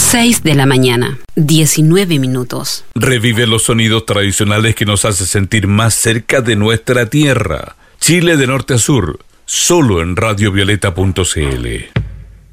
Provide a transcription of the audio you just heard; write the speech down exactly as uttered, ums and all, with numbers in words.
seis de la mañana, diecinueve minutos. Revive los sonidos tradicionales que nos hace sentir más cerca de nuestra tierra. Chile de norte a sur, solo en radio violeta punto c l.